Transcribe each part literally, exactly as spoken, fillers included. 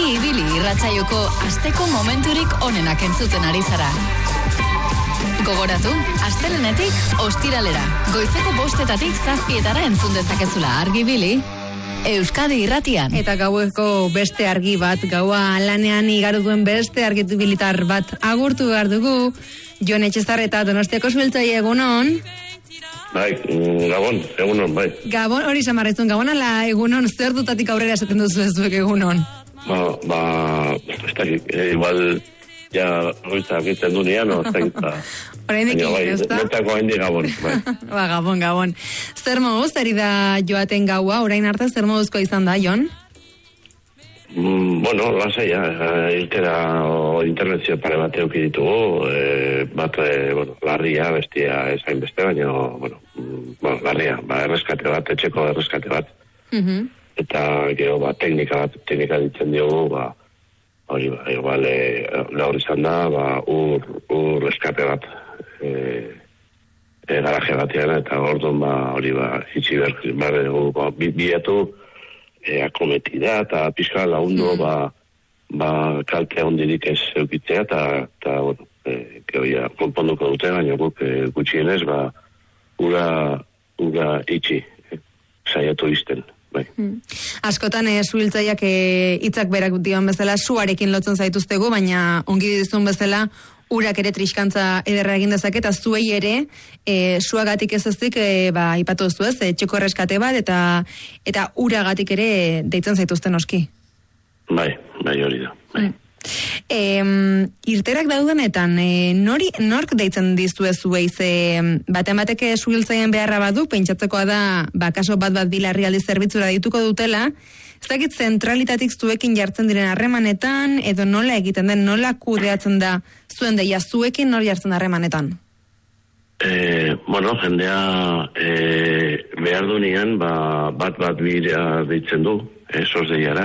Argi ibili irratsaioko asteko momenturik onenak entzuten ari zara. Gogoratu, astelenetik ostiralera, goizeko bostetatik zazpietara entzun dezakezula Argi ibili Euskadi irratian. Eta gaueko beste argi bat, gaua lanean igaru duen beste argitu bilitar bat agurtu behar dugu. Jon Etxezar eta Donostiako Suhiltzaile, egunon. Bai, Gabon, egunon, bai. Gabon, hori samarretzun, Gabon ala egunon, zer dutatik aurrera esaten duzu ez duek egunon? Ba, ba, ez da, eh, igual, ja, goizak egiten du nian, no, ez da, eta... Horrein ekin, ez da? Netako hain di Gabon, bai. Ba, Gabon, Gabon. Zer moduz, ari da joaten gaua, orain arte zer moduzko izan da, Jon? Mm, bueno, lasaia, irtera o interbentzio pare bat euki ditugu, e, bat, e, bueno, larria, bestia esain beste, baina, bueno, mm, bueno, larria, ba, erreskate bat, etxeko erreskate bat, Uh-huh. eta gero, ba, teknika bat, teknika ditzen diogu, ba, hori, ba, igual, e, gaur izan da, ba, ur, ur eskape bat, e, e, garaje batean, eta orduan, ba, hori, ba, itxi behar, behar dugu, ba, bi, biatu, E, akometida eta pixka laundu mm. ba, ba kalte hondirik ez eukitzea eta, eta bueno, e, gehoia, konponduko dute, baina guk e, gutxienez, ba, ura, ura itxi, e, saiatu izten. Bai. Mm. Askotan eh, Suhiltzaileak eh, hitzak berak dion bezala suarekin lotzen zaituztegu, baina ongi dizun bezala urak ere triskantza ederra egin dezake, eta zuei ere e, suagatik ez ezik e, ba, ipatu duzu ez, e, txeko erreskate bat, eta eta uragatik ere deitzen zaituzten oski. Bai, bai hori da. Bai. Mm. E, irterak daudenetan, e, nori, nork deitzen dizue zuei, ze baten bateke Suhiltzaileen beharra badu, pentsatzekoa da, ba, kaso bat bat bilarrialdi zerbitzura dituko dutela, ez dakit zentralitatik zuekin jartzen diren harremanetan, edo nola egiten den, nola kudeatzen da zuen deia zuekin nori jartzen harremanetan? E, bueno, jendea e, behar dunean, ba, bat bat bidea deitzen du, esos deiara,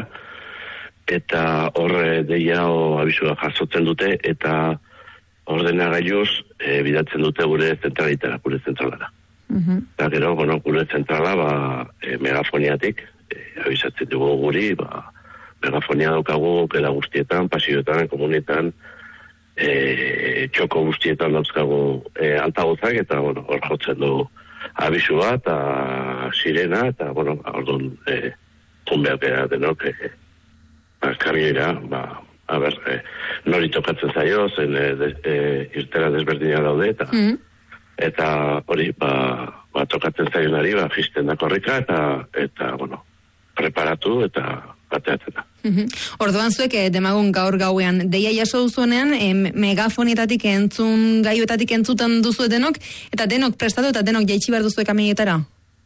eta horre deia o abisua jasotzen dute, eta ordenagailuz e, bidatzen dute gure zentralitara, gure zentralara. Uh-huh. Eta gero, bueno, gure zentrala, ba, e, megafoniatik, e, abisatzen dugu guri, ba, megafonia daukagu, kela guztietan, pasioetan, komunetan, e, txoko guztietan dauzkagu e, altagozak, eta, bueno, hor jotzen du abisua, eta sirena, eta, bueno, orduan, e, junbeak era denok, e, ba, kamioira, ba, a ber, e, nori tokatzen zaio, zen e, de, e, irtera desberdina daude, eta, mm. eta hori, ba, ba, tokatzen zaionari, ba, jisten da korrika, eta, eta, bueno, preparatu, eta bateatzen da. Mm-hmm. Orduan zuek, eh, demagun gaur gauean, deia jaso duzuenean, eh, megafonietatik entzun, gaiuetatik entzuten duzu denok, eta denok prestatu, eta denok jaitsi behar duzuek kamioetara?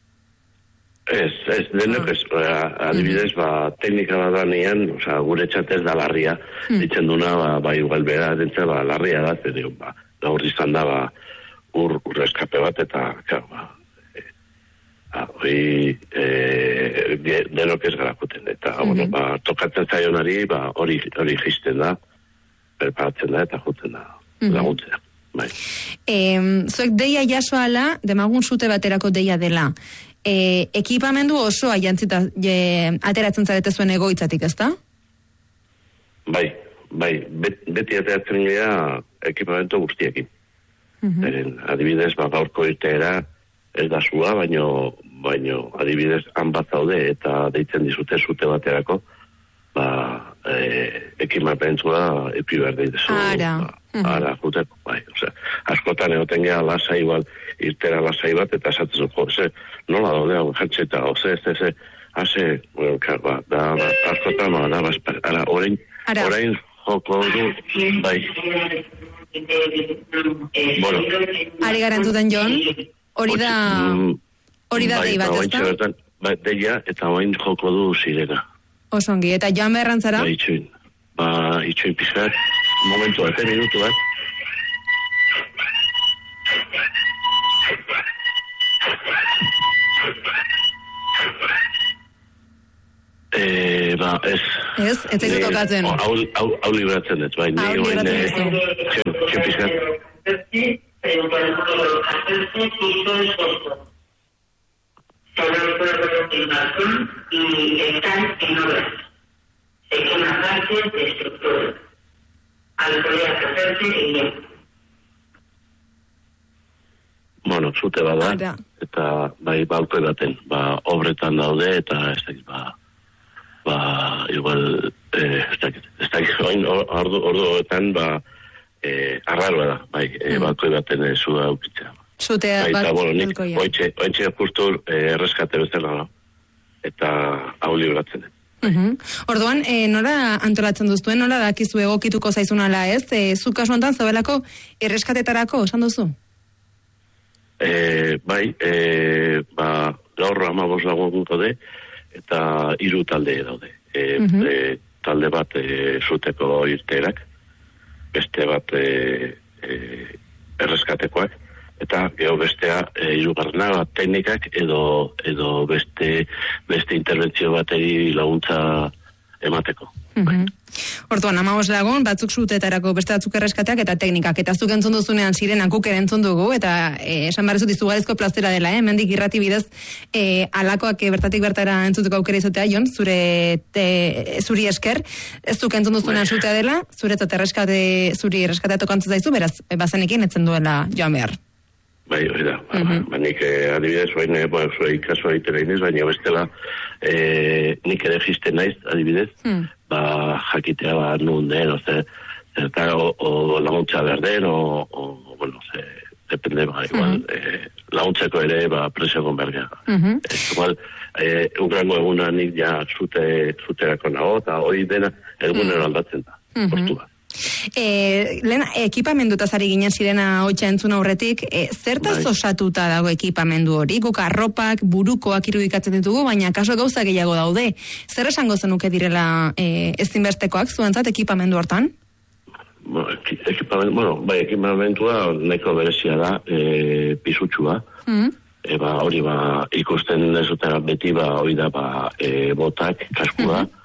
Ez, ez, denok ez, adibidez, ba, teknika bat da nian, oza, gure txatez da larria, mm. ditzen duna, ba, ba, igual bera, dintzen, ba, larria da, zer, ba, gaur izan da, ba, ur, ur eskape bat, eta, ka, ba, e, a, hori, e, denok ez garakuten, eta, mm-hmm. bueno, ba, tokatzen zaionari, ba, hori, hori jisten da, preparatzen da, eta juten da, mm-hmm. laguntzea. Bai. E, zuek deia jaso ala, demagun zute baterako deia dela. E, ekipamendu osoa jantzita e, ateratzen zarete zuen egoitzatik, ezta? Bai, bai, bet, beti ateratzen gara ekipamendu guztiekin. Uh-huh. Eren, adibidez, ba, gaurko irteera ez da zua, baino, baino adibidez, han bat zaude eta deitzen dizute zute baterako, ba, e, ekipamendua epi behar deitzen. Ara. Ba, uh-huh. Ara, juteko, bai, osea, askotan egoten gara lasa igual, irtera lasai bat, eta esatzen zuko, ze, nola daude hau jantzeta, oze, ez, ez, haze, bueno, ba, da, ba, askotan, ba, da, ba, ara, orain, orain, joko du, bai. Bueno. Ari garantzuten, Jon, hori da, hori da dei bat, ez da? Bai, deia, eta orain joko du sirena. Osongi, eta Joan Beherrantzara? Ba, itxuin, ba, itxuin pizkat, momentu bat, minutu bat. Eh, ba, ez. Ez, ez zaizu tokatzen. Hau, hau, hau libratzen dut, bai. Hau libratzen dut. Txepizkat. Sobre el pueblo de Balcón y están en obras. Se quema parte clases de estructura. Al poder hacerse y bien. Bueno, zute bada, eta bai balko edaten, ba, obretan daude, eta ez dakit, ba, ba, igual, eh, ez dakit, ez dakit, oin, ordu, orduetan, ba, eh, arraroa da, bai, eh, mm. balko edaten eh, zua aukitzea. Zutea bai, bat, eta, bueno, nik, balkoia. oitxe, oitxe justu eh, erreskate bezala da, eta hau libratzen. Uhum. Orduan, e, nora antolatzen duztuen, nora dakizu egokituko zaizun ala ez? E, zu kasu honetan zabelako erreskatetarako, esan duzu? E, bai, e, ba, gaur amabos lagun gaude, eta hiru talde daude. E, uhum. e, talde bat e, zuteko irteerak, beste bat e, e, erreskatekoak, eta geho bestea e, hirugarrena bat teknikak edo edo beste beste interbentzio bateri laguntza emateko. Mm-hmm. Bai. Orduan, amabos lagun, batzuk zutetarako, beste batzuk erreskateak eta teknikak. Eta zuk entzun duzunean sirenak guk ere entzun dugu, eta e, esan barrezu dizugarrizko plaztera dela, eh? Mendik irrati bidez, e, alakoak e, bertatik bertara entzuteko aukera izatea, Jon, zure te, zuri esker, ez zuk entzun duzunean zutea dela, zuretzat erreskate, zuri erreskateatu kantzat zaizu, beraz, e, bazenekin etzen duela joan behar. Bai, hori da. Mm-hmm. Ba, nik eh, adibidez, baina, bueno, zure ikasua egitera inez, baina bestela eh, nik ere jisten naiz, adibidez, mm. ba, jakitea, ba, nun den, oze, zerta, o, o laguntza behar den, o, o bueno, ze, depende, ba, igual, mm-hmm. eh, laguntzeko ere, ba, presio gonbergea. Mm-hmm. Ez, igual, eh, urrango eguna nik ja zute, zuterako nago, eta hori dena egunero mm. aldatzen da, mm-hmm. postua. E, lehen, ekipamenduta zari ginen zirena hotxa entzun aurretik, e, zertaz bai. Osatuta dago ekipamendu hori? Guk arropak, burukoak irudikatzen ditugu, baina kaso gauza gehiago daude. Zer esango zenuke direla e, ezinbestekoak zuentzat ekipamendu hortan? Bueno, ekipamendu, bueno, bai, ekipamentua nahiko berezia da, e, pisutsua. Mm. E, ba, hori ba, ikusten dezutera beti, ba, hori da, ba, e, botak, kaskua, mm-hmm.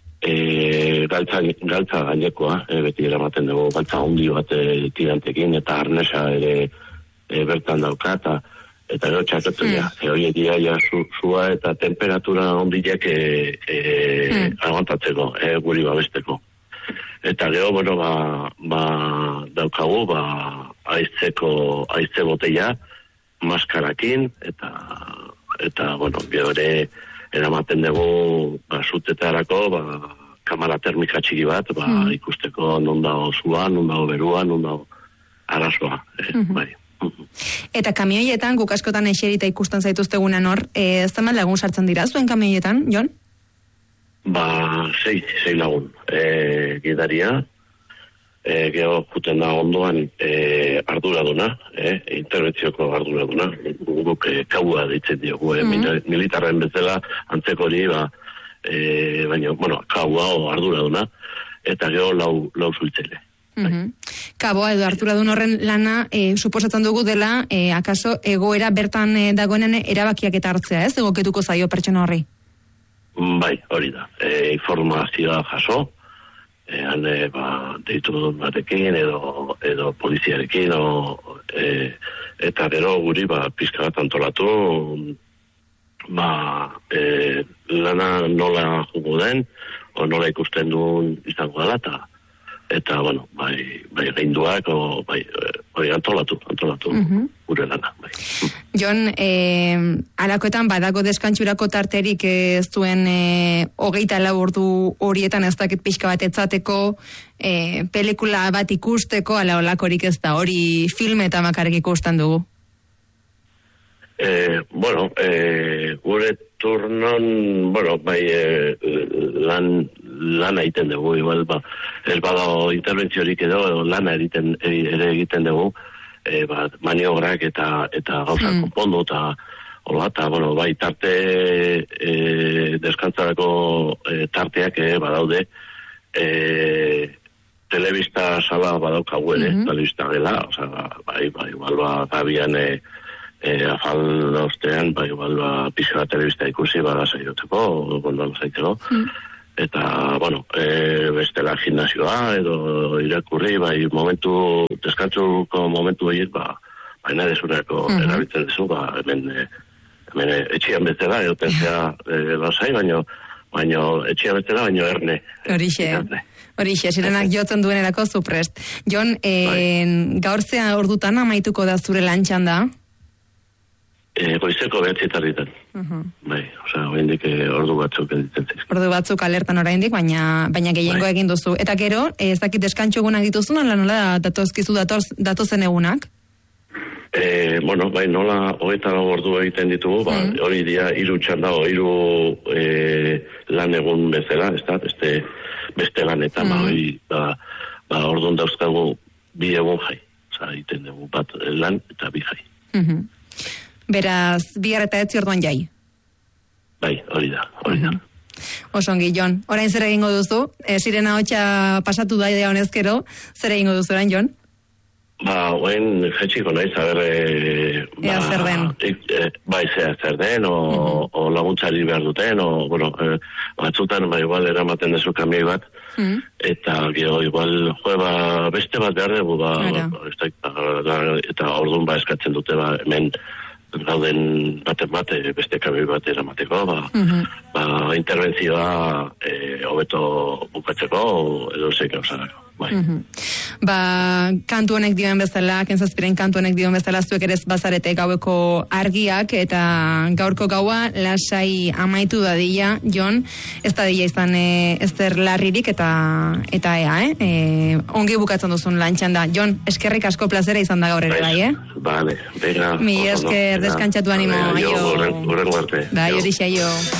E, galtza, galtza gainekoa, e, beti eramaten dugu galtza handi bat e, tirantekin, eta arnesa ere e, bertan dauka, eta eta gero txaketu ja, mm. e, hori egia ja zu, zua eta temperatura hondiak e, e, mm. aguantatzeko, e, guri babesteko. Eta gero, bueno, ba, ba daukagu, ba, aiztzeko, aiztze boteia, maskarakin, eta, eta bueno, gero ere, eramaten dugu, ba, zutetarako, ba, kamara termika txiki bat, ba, mm. ikusteko non dago zua, non dago berua, non dago arazoa, eh, mm-hmm. bai. Mm-hmm. Eta kamioietan, guk askotan eserita ikusten zaituztegunan hor, e, zenbat lagun sartzen dira, zuen kamioietan, Jon? Ba, sei, sei lagun. E, gidaria, e, geho juten da ondoan e, arduraduna, e, interventzioko arduraduna, guk e, kaua ditzen diogu, e, mm-hmm. militarren bezala antzeko hori, ba, e, baina, bueno, kaua o arduraduna, eta geho lau, lau zultzele. Mm-hmm. Kaboa edo arduradun horren lana, e, suposatzen dugu dela, e, akaso egoera bertan e, dagoenen erabakiak eta hartzea, ez? Egoketuko zaio pertsona horri? Bai, hori da. E, informazioa jaso, ean, e, ba, deitu batekin, edo, edo poliziarekin, o, e, eta gero guri, ba, pizka bat antolatu, ba, e, lana nola jugu den, o nola ikusten duen izango dela, eta, eta, bueno, bai, bai geinduak, o, bai, bai, antolatu, antolatu, mm-hmm. gure lana, bai. Jon, eh, alakoetan badago deskantxurako tarterik ez duen eh, hogeita lau ordu horietan ez dakit pixka bat etzateko, eh, pelikula bat ikusteko, ala olakorik ez da, hori film eta makarrik ikusten dugu? Eh, bueno, eh, gure turnon, bueno, bai, eh, lan, lana egiten dugu, igual, ba, ez badago interbentziorik edo, lana egiten, ere egiten dugu, e, ba, maniobrak eta eta gauza mm. konpondu eta hola, eta, bueno, bai, tarte e, deskantzarako e, tarteak e, badaude, e, telebista sala badaukagu ere, mm-hmm. telebista gela, oza, bai, bai, igual, ba, gabian, e, e, afal ostean, bai, igual, ba, pixka telebista ikusi, ba, zaiotzeko, gondan zaiteko, mm. eta, bueno, e, bestela gimnasioa, edo irakurri, bai, momentu, deskantzuko momentu horiek, ba, baina desuneko mm-hmm. erabiltzen dezu, ba, hemen, hemen etxian bezala, egoten zea, e, lasai, baina, baina etxea betela, baina erne. Horixe, horixe, sirenak jotzen duenerako zuprest. Jon, en, gaur zea ordutan amaituko da zure lantxan da? E, goizeko behatzitarritan. Uh-huh. Bai, osea, oraindik ordu batzuk editzen zizk. Ordu batzuk alertan oraindik, baina baina gehiengo bai. Egin duzu. Eta gero, ez dakit deskantxo egunak dituzu, nola nola datozkizu datoz, datozen egunak? E, bueno, bai, nola hogeita lau ordu egiten ditugu, ba, mm. hori dia hiru txanda, hiru e, lan egun bezala, ez da, beste, beste lanetan, mm. ba, hori, ba, ba, orduan dauzkagu bi egun jai. Osa, egiten dugu bat lan eta bi jai. Mm-hmm. Beraz, bihar eta etzi orduan jai? Bai, hori da, hori da. Mm-hmm. Osongi, Jon, orain zer egingo duzu? E, sirena hotxa pasatu da idea honezkero, zer egingo duzu orain, Jon? Ba, oen jetxiko naiz, a ber... E, ba, ea zer den. E, bai, zea zer den, o, mm-hmm. o laguntzari behar duten, o, bueno, e, batzutan, ba, igual eramaten dezu kamioi bat, mm-hmm. eta gero, igual, jo, ba, beste bat behar dugu, ba, ba, ez da, eta orduan ba eskatzen dute, ba, hemen, gauden baten bate, beste kamioi bat eramateko, ba, mm-hmm. ba, interbentzioa e, hobeto bukatzeko, edo zeik gauzarako. Bai. Mm-hmm. Ba, kantu honek dioen bezala, Kentzazpiren kantu honek dioen bezala, zuek ere bazarete gaueko argiak, eta gaurko gaua lasai amaitu dadila, Jon, ez dadila izan e, ezter larririk, eta eta ea, eh? E, ongi bukatzen duzun lantxan da. Jon, eskerrik asko plazera izan da gaur ere, bai, eh? Vale, venga. Mi esker, deskantzatu animo. Aio, horren guarte. Bai, hori xaio.